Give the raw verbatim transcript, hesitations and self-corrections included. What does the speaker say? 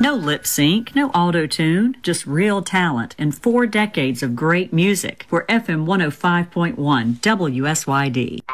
No lip sync, no auto-tune, just real talent and four decades of great music. We're F M one oh five point one W S Y D.